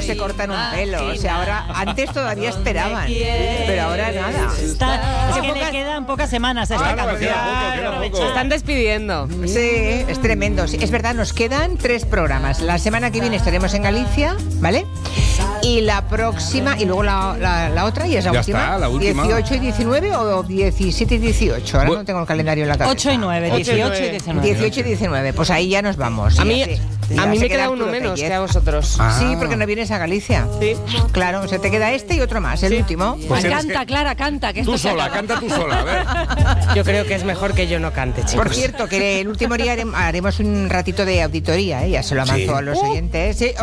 no se cortan un pelo. O sea, ahora, antes todavía esperaban, pero ahora nada. Es que le quedan pocas semanas a esta canción. Queda poco. Se están despidiendo. Sí, es tremendo. Sí, es verdad, nos quedan 3 programas. La semana que viene estaremos en Galicia, ¿vale? Y la próxima, y luego la otra, y es la Ya última. está, la última. 18 y 19 o 17 y 18. Ahora no tengo el calendario en la cabeza. 8 y 9, 18 y 19. 18 y 19, pues ahí ya nos vamos. A mí, Ya a mí se me queda queda uno Arturo menos Tellez. que a vosotros. Sí, porque no vienes a Galicia. Sí. Claro, o sea, te queda este y otro más, el último. Pues tienes Canta, que- Clara, canta. Que Tú esto se sola, acaba. canta tú sola, a ver. Yo creo que es mejor que yo no cante, chicos. Por cierto, que el último día haremos un ratito de auditoría, ¿eh? Ya se lo avanzó a los oyentes. Sí,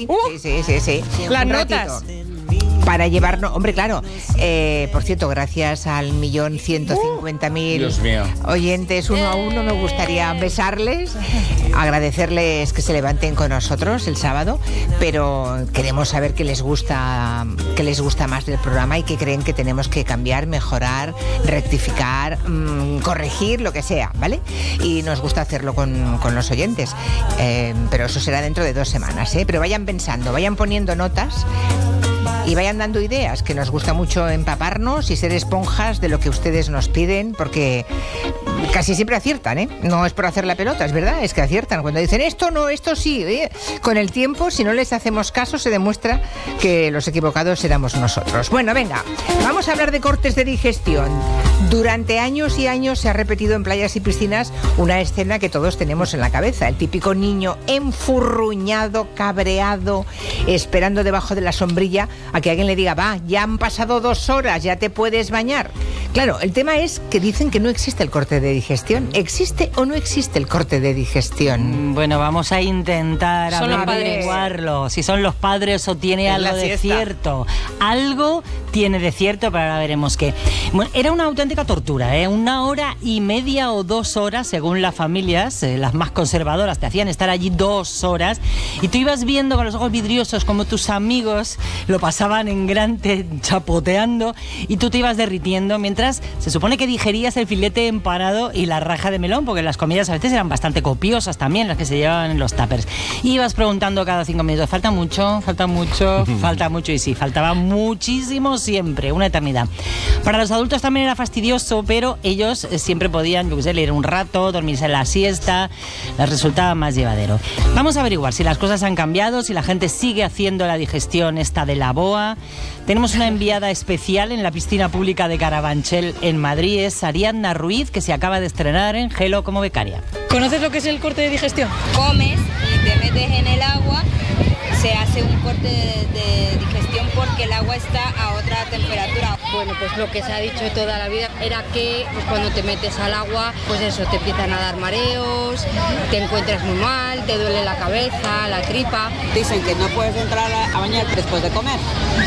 sí. Las Un notas. ratito. Para llevarnos, hombre, claro, por cierto, gracias al 1.150.000 Dios mío. oyentes uno a uno, me gustaría besarles, agradecerles que se levanten con nosotros el sábado, pero queremos saber qué les gusta más del programa y qué creen que tenemos que cambiar, mejorar, rectificar, corregir, lo que sea, ¿vale? Y nos gusta hacerlo con los oyentes, pero eso será dentro de 2 semanas, ¿eh? Pero vayan pensando, vayan poniendo notas y vayan dando ideas, que nos gusta mucho empaparnos y ser esponjas de lo que ustedes nos piden, porque casi siempre aciertan, ¿eh? No es por hacer la pelota, es verdad, es que aciertan. Cuando dicen esto no, esto sí, ¿eh? Con el tiempo, si no les hacemos caso, se demuestra que los equivocados éramos nosotros. Bueno, venga, vamos a hablar de cortes de digestión. Durante años y años se ha repetido en playas y piscinas una escena que todos tenemos en la cabeza. El típico niño enfurruñado, cabreado, esperando debajo de la sombrilla a que alguien le diga, va, ya han pasado 2 horas, ya te puedes bañar. Claro, el tema es que dicen que no existe el corte de digestión. ¿Existe o no existe el corte de digestión? Bueno, vamos a intentar Son los averiguarlo. Si son los padres o tiene Es algo la de siesta. cierto. Algo tiene de cierto, pero ahora veremos qué. Bueno, era una auténtica tortura, ¿eh? 1 hora y media o 2 horas, según las familias, las más conservadoras, te hacían estar allí 2 horas y tú ibas viendo con los ojos vidriosos como tus amigos lo pasaban en grande, chapoteando, y tú te ibas derritiendo mientras se supone que digerías el filete empanado y la raja de melón, porque las comidas a veces eran bastante copiosas también, las que se llevaban en los tuppers. Y ibas preguntando cada 5 minutos, falta mucho, falta mucho, falta mucho, y sí, faltaba muchísimo siempre, una eternidad. Para los adultos también era fastidioso, pero ellos siempre podían, yo qué sé, leer un rato, dormirse en la siesta, les resultaba más llevadero. Vamos a averiguar si las cosas han cambiado, si la gente sigue haciendo la digestión esta de la boa. Tenemos una enviada especial en la piscina pública de Carabanchel en Madrid, es Ariadna Ruiz, que se acaba de estrenar en Gelo como becaria. ¿Conoces lo que es el corte de digestión? Comes y te metes en el agua, se hace un corte de digestión porque el agua está a otra temperatura. Bueno, pues lo que se ha dicho toda la vida era que pues, cuando te metes al agua, pues eso, te empiezan a dar mareos, te encuentras muy mal, te duele la cabeza, la tripa. Dicen que no puedes entrar a bañar después de comer.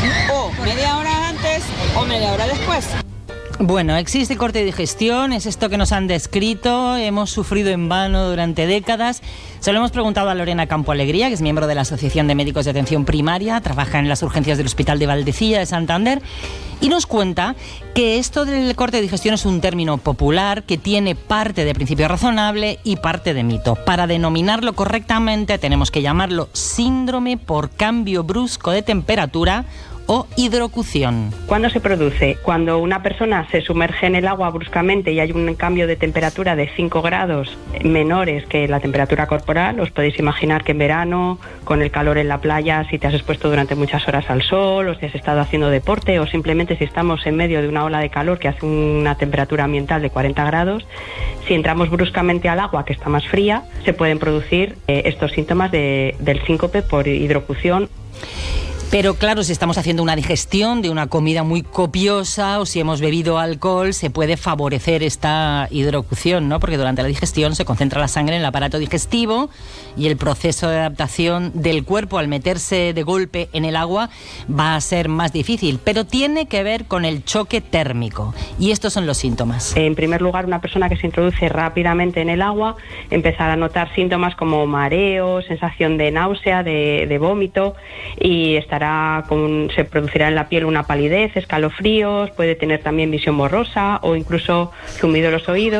O media hora antes o media hora después. Bueno, existe corte de digestión, es esto que nos han descrito, hemos sufrido en vano durante décadas. Se lo hemos preguntado a Lorena Campo Alegría, que es miembro de la Asociación de Médicos de Atención Primaria, trabaja en las urgencias del Hospital de Valdecilla de Santander, y nos cuenta que esto del corte de digestión es un término popular que tiene parte de principio razonable y parte de mito. Para denominarlo correctamente tenemos que llamarlo síndrome por cambio brusco de temperatura o hidrocución. ¿Cuándo se produce? Cuando una persona se sumerge en el agua bruscamente y hay un cambio de temperatura de 5 grados menores que la temperatura corporal. Os podéis imaginar que en verano, con el calor en la playa, si te has expuesto durante muchas horas al sol, o si has estado haciendo deporte, o simplemente si estamos en medio de una ola de calor que hace una temperatura ambiental de 40 grados, si entramos bruscamente al agua, que está más fría, se pueden producir estos síntomas del síncope por hidrocución. Pero claro, si estamos haciendo una digestión de una comida muy copiosa o si hemos bebido alcohol, se puede favorecer esta hidrocución, ¿no? Porque durante la digestión se concentra la sangre en el aparato digestivo y el proceso de adaptación del cuerpo al meterse de golpe en el agua va a ser más difícil, pero tiene que ver con el choque térmico. Y estos son los síntomas. En primer lugar, una persona que se introduce rápidamente en el agua empezará a notar síntomas como mareo, sensación de náusea, de vómito, y se producirá en la piel una palidez, escalofríos, puede tener también visión borrosa o incluso zumbido en los oídos.